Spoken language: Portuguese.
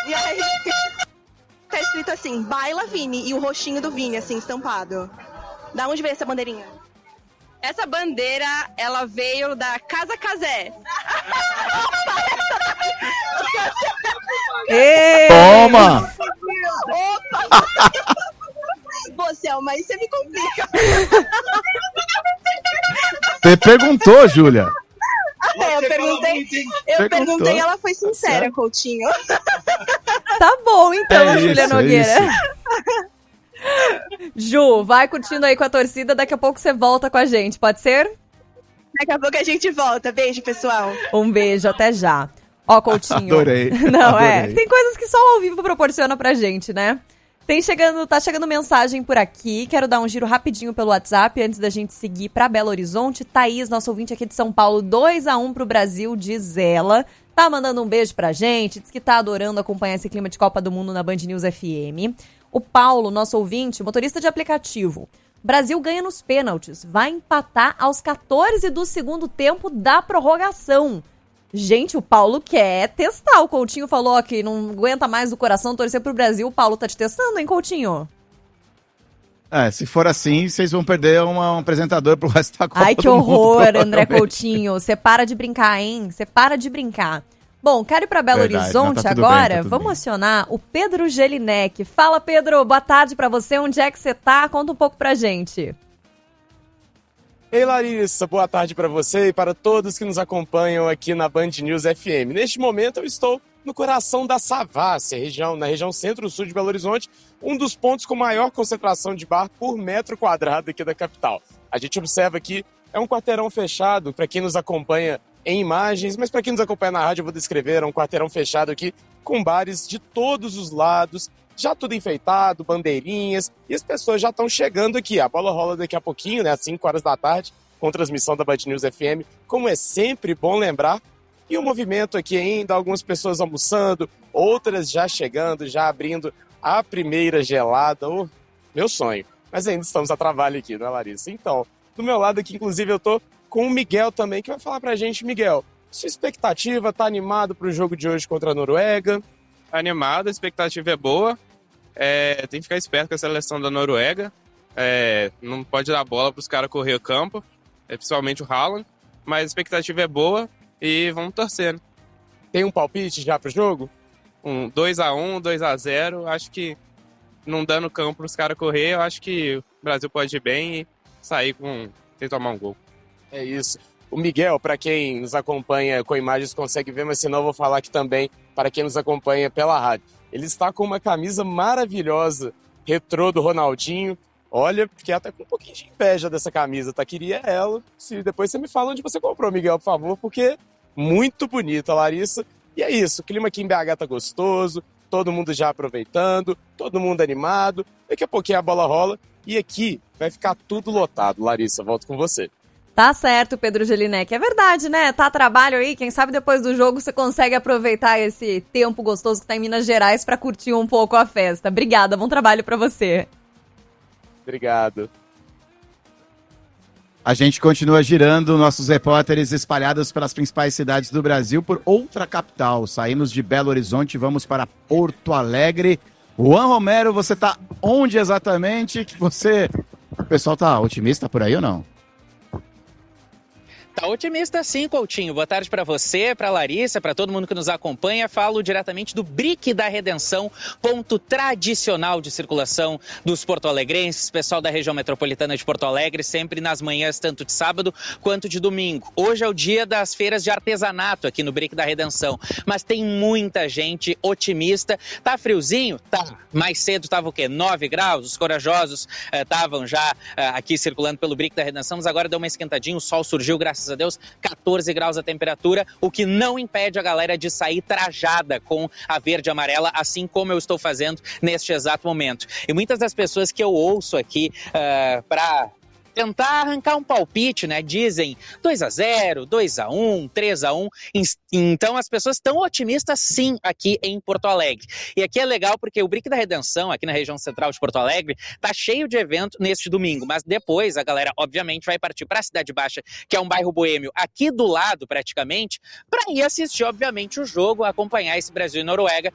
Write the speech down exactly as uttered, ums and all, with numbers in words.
E aí tá escrito assim, Baila Vini, e o rostinho do Vini, assim, estampado. Da onde veio essa bandeirinha? Essa bandeira, ela veio da Casa Casé. Ei! Toma! Opa! Você, mas você me complica. Você perguntou, Júlia. É, eu perguntei, eu Perguntou. perguntei e ela foi sincera, Certo. Coutinho. Tá bom, então, É Júlia isso, é Nogueira. Ju, vai curtindo aí com a torcida, daqui a pouco você volta com a gente, pode ser? Daqui a pouco a gente volta. Beijo, pessoal. Um beijo, até já. Ó, Coutinho. Adorei, Não, é. adorei. Tem coisas que só o ao vivo proporciona pra gente, né? Tem chegando, tá chegando mensagem por aqui. Quero dar um giro rapidinho pelo WhatsApp antes da gente seguir pra Belo Horizonte. Thaís, nosso ouvinte aqui de São Paulo, dois a um pro Brasil, diz ela. Tá mandando um beijo pra gente, diz que tá adorando acompanhar esse clima de Copa do Mundo na Band News F M. O Paulo, nosso ouvinte, motorista de aplicativo. Brasil ganha nos pênaltis, vai empatar aos quatorze do segundo tempo da prorrogação. Gente, o Paulo quer testar. O Coutinho falou que não aguenta mais do coração torcer pro Brasil. O Paulo tá te testando, hein, Coutinho? É, se for assim, vocês vão perder uma, um apresentador pro resto da Copa Ai, que do Mundo, horror, André provavelmente. Coutinho. Você para de brincar, hein? Você para de brincar. Bom, quero ir pra Belo Verdade, Horizonte não, tá tudo agora. bem, tá tudo Vamos bem. acionar o Pedro Gelinek. Fala, Pedro. Boa tarde pra você. Onde é que você tá? Conta um pouco pra gente. Ei, Larissa, boa tarde para você e para todos que nos acompanham aqui na Band News F M. Neste momento eu estou no coração da Savassi, região, na região centro-sul de Belo Horizonte, um dos pontos com maior concentração de bar por metro quadrado aqui da capital. A gente observa aqui, é um quarteirão fechado, para quem nos acompanha em imagens, mas para quem nos acompanha na rádio eu vou descrever, é um quarteirão fechado aqui com bares de todos os lados, já tudo enfeitado, bandeirinhas, e as pessoas já estão chegando aqui. A bola rola daqui a pouquinho, né, às cinco horas da tarde, com transmissão da Band News F M, como é sempre bom lembrar. E o movimento aqui ainda, algumas pessoas almoçando, outras já chegando, já abrindo a primeira gelada. Oh, meu sonho. Mas ainda estamos a trabalho aqui, não é, Larissa? Então, do meu lado aqui, inclusive, eu tô com o Miguel também, que vai falar pra gente. Miguel, sua expectativa, tá animado pro jogo de hoje contra a Noruega? Animado, a expectativa é boa. É, tem que ficar esperto com a seleção da Noruega. É, não pode dar bola para os caras correr o campo, é, principalmente o Haaland. Mas a expectativa é boa e vamos torcendo. Tem um palpite já pro jogo? Um dois a um, dois a zero. Acho que não dando campo para os caras correr, eu acho que o Brasil pode ir bem e sair com sem tomar um gol. É isso. O Miguel, para quem nos acompanha com imagens, consegue ver, mas senão eu vou falar aqui também para quem nos acompanha pela rádio. Ele está com uma camisa maravilhosa, retrô do Ronaldinho. Olha, fiquei até com um pouquinho de inveja dessa camisa, tá? Queria ela. Se depois você me fala onde você comprou, Miguel, por favor, porque muito bonita, Larissa. E é isso, o clima aqui em B H tá gostoso, todo mundo já aproveitando, todo mundo animado. Daqui a pouquinho a bola rola e aqui vai ficar tudo lotado. Larissa, volto com você. Tá certo, Pedro Gelinek. É verdade, né? Tá a trabalho aí, quem sabe depois do jogo você consegue aproveitar esse tempo gostoso que tá em Minas Gerais pra curtir um pouco a festa. Obrigada, bom trabalho pra você. Obrigado. A gente continua girando nossos repórteres espalhados pelas principais cidades do Brasil por outra capital. Saímos de Belo Horizonte e vamos para Porto Alegre. Juan Romero, você tá onde exatamente? Que você... O pessoal tá otimista por aí ou não? Tá otimista sim, Coutinho. Boa tarde para você, para Larissa, para todo mundo que nos acompanha. Falo diretamente do Brick da Redenção, ponto tradicional de circulação dos porto-alegrenses, pessoal da região metropolitana de Porto Alegre, sempre nas manhãs, tanto de sábado quanto de domingo. Hoje é o dia das feiras de artesanato aqui no Brick da Redenção, mas tem muita gente otimista. Tá friozinho? Tá. Mais cedo tava o quê? nove graus? Os corajosos estavam eh, já eh, aqui circulando pelo Brick da Redenção, mas agora deu uma esquentadinha, o sol surgiu, graças a Deus, quatorze graus a temperatura, o que não impede a galera de sair trajada com a verde e amarela, assim como eu estou fazendo neste exato momento. E muitas das pessoas que eu ouço aqui uh, para tentar arrancar um palpite, né? Dizem dois a zero, dois a um, três a um. Então as pessoas estão otimistas sim aqui em Porto Alegre. E aqui é legal porque o Brick da Redenção, aqui na região central de Porto Alegre, tá cheio de evento neste domingo. Mas depois a galera, obviamente, vai partir para a Cidade Baixa, que é um bairro boêmio aqui do lado, praticamente, para ir assistir, obviamente, o jogo, acompanhar esse Brasil e Noruega,